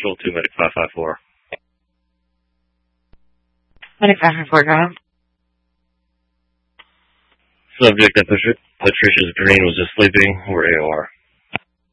Central to Medic 554. Medic 554, go ahead. Subject at Patricia's Green was just sleeping. We're AOR.